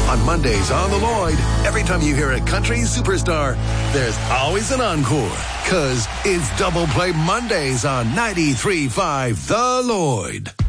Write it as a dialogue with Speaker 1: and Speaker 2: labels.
Speaker 1: On Mondays on The Lloyd, every time you hear a country superstar, there's always an encore. Cause it's Double Play Mondays on 93.5 The Lloyd.